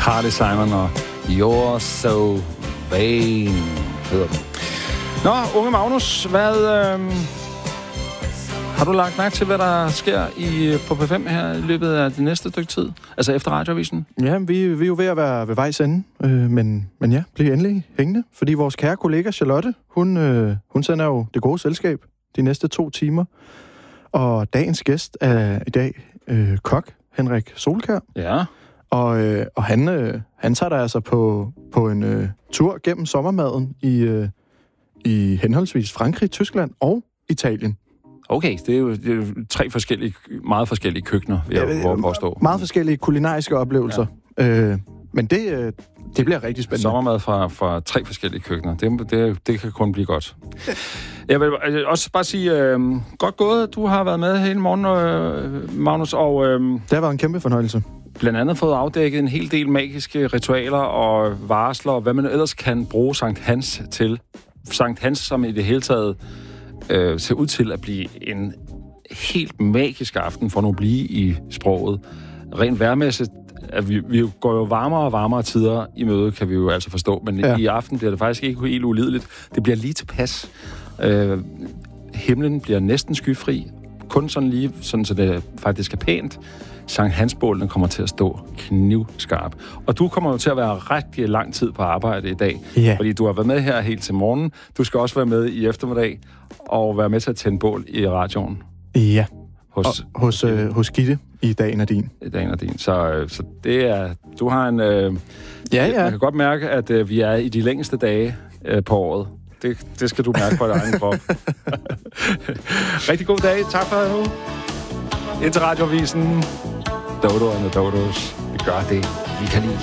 Carly Simon og You're So Vain hedder den. Nå, unge Magnus, har du lagt mærke til, hvad der sker på P5 her i løbet af det næste stykke tid? Altså efter Radioavisen? Ja, vi er jo ved at være ved vejs ende, men ja, bliver endelig hængende. Fordi vores kære kollega Charlotte, hun sender jo det gode selskab de næste 2 timer. Og dagens gæst er i dag kok Henrik Solkjær. Ja. Og han tager der altså på en tur gennem sommermaden i henholdsvis Frankrig, Tyskland og Italien. Okay, det er jo 3 meget forskellige køkkener, jeg våger påstå. Meget forskellige kulinariske oplevelser. Ja. Men det bliver rigtig spændende. Sommermad fra 3 forskellige køkkener. Det kan kun blive godt. Jeg vil også bare sige, godt gået. Du har været med hele morgen, Magnus, og det har været en kæmpe fornøjelse. Blandt andet fået afdækket en hel del magiske ritualer og varsler, og hvad man ellers kan bruge Sankt Hans til. Sankt Hans, som i det hele taget ser ud til at blive en helt magisk aften, for nu at blive i sproget. Rent vejrmæssigt, at vi går jo varmere og varmere tider i møde, kan vi jo altså forstå, men i aften bliver det faktisk ikke helt ulideligt. Det bliver lige tilpas. Himlen bliver næsten skyfri, kun sådan så det faktisk er pænt. Sankt Hans-bålene kommer til at stå knivskarp. Og du kommer jo til at være rigtig lang tid på arbejde i dag, fordi du har været med her helt til morgen. Du skal også være med i eftermiddag og være med til at tænde bål i radioen. Ja, hos Gitte i Dagen er din. I Dagen er din. Så det er... Du har en... Man kan godt mærke, at vi er i de længste dage på året. Det skal du mærke på din egen krop. Rigtig god dag. Tak for nu. Indtil Radioavisen. Dodo and the Dodos. Vi gør det, vi kan lide.